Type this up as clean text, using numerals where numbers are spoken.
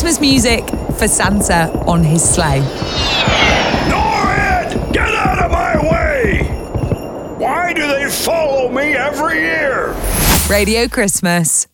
Christmas music for Santa on his sleigh. Norrid! Get out of my way! Why do they follow me every year? Radio Christmas.